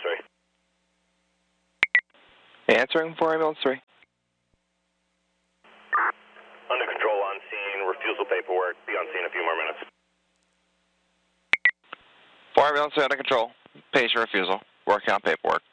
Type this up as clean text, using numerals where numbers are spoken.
3. Answering for Ambulance 3. Under control on scene, refusal paperwork. Be on scene in a few more minutes. 4 Ambulance 3 under control. Patient refusal. Working on paperwork.